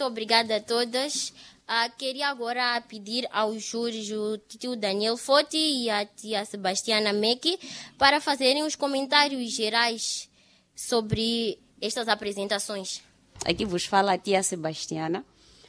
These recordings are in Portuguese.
Muito obrigada a todas. Queria agora pedir aos júris, o tio Daniel Foti e a tia Sebastiana Meki, para fazerem os comentários gerais sobre estas apresentações. Aqui vos fala a tia Sebastiana.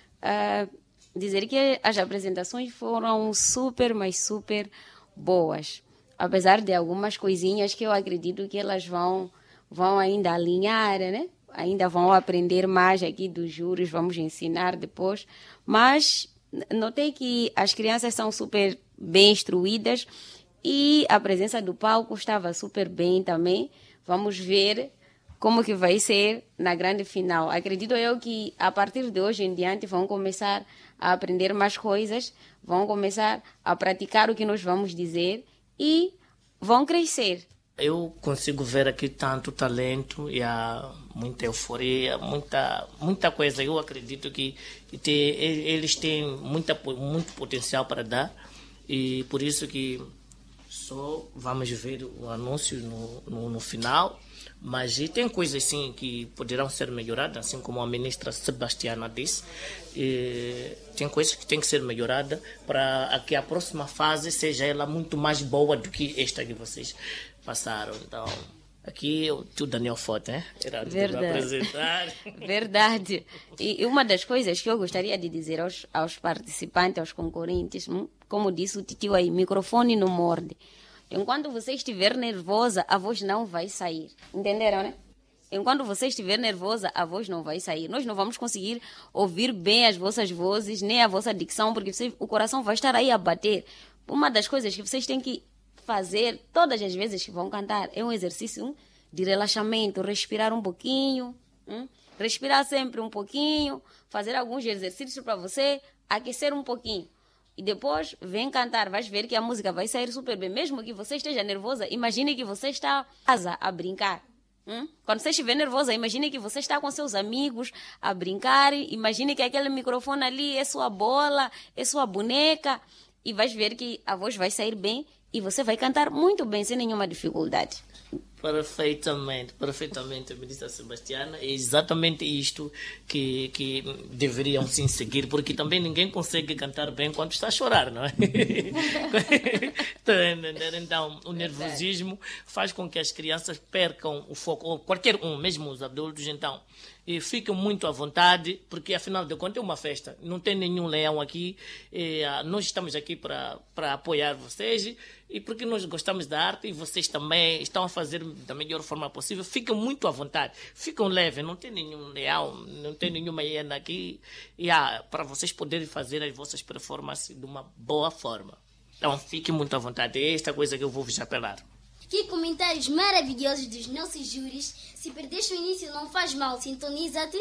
Dizer que as apresentações foram super, mas super boas. Apesar de algumas coisinhas que eu acredito que elas vão ainda alinhar, né? Ainda vão aprender mais aqui dos júris, vamos ensinar depois. Mas notei que as crianças são super bem instruídas e a presença do palco estava super bem também. Vamos ver como que vai ser na grande final. Acredito eu que a partir de hoje em diante vão começar a aprender mais coisas, vão começar a praticar o que nós vamos dizer e vão crescer. Eu consigo ver aqui tanto talento e há muita euforia, muita coisa. Eu acredito que eles têm muito potencial para dar e por isso que só vamos ver o anúncio no final. Mas tem coisas sim que poderão ser melhoradas, assim como a ministra Sebastiana disse. Tem coisas que têm que ser melhoradas para que a próxima fase seja ela muito mais boa do que esta que vocês passaram. Então, aqui o tio Daniel Foti, né? Era Verdade. Apresentar. Verdade. E uma das coisas que eu gostaria de dizer aos participantes, aos concorrentes, como disse o tio aí, microfone não morde. Enquanto você estiver nervosa, a voz não vai sair. Entenderam, né? Enquanto você estiver nervosa, a voz não vai sair. Nós não vamos conseguir ouvir bem as vossas vozes, nem a vossa dicção, porque o coração vai estar aí a bater. Uma das coisas que vocês têm que fazer todas as vezes que vão cantar é um exercício de relaxamento, respirar um pouquinho, respirar sempre um pouquinho, fazer alguns exercícios para você aquecer um pouquinho. E depois vem cantar, vais ver que a música vai sair super bem. Mesmo que você esteja nervosa, imagine que você está em casa a brincar. Quando você estiver nervosa, imagine que você está com seus amigos a brincar. Imagine que aquele microfone ali é sua bola, é sua boneca. E vais ver que a voz vai sair bem e você vai cantar muito bem, sem nenhuma dificuldade. Perfeitamente, ministra Sebastiana. É exatamente isto que deveriam sim seguir, porque também ninguém consegue cantar bem quando está a chorar, não é? Então, o nervosismo faz com que as crianças percam o foco, ou qualquer um, mesmo os adultos, então. E fiquem muito à vontade, porque afinal de contas é uma festa. Não tem nenhum leão aqui. Nós estamos aqui para apoiar vocês e porque nós gostamos da arte e vocês também estão a fazer da melhor forma possível. Fiquem muito à vontade. Ficam leves. Não tem nenhum leão, não tem nenhuma hiena aqui. Para vocês poderem fazer as vossas performances de uma boa forma. Então fiquem muito à vontade. É esta coisa que eu vou vos apelar. Que comentários maravilhosos dos nossos júris. Se perdeste o início, não faz mal. Sintoniza-te